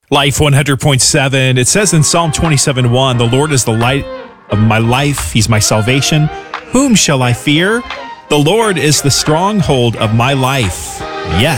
Life 100.7. It says in Psalm 27:1, the Lord is the light of my life. He's my salvation. Whom shall I fear? The Lord is the stronghold of my life. Yes.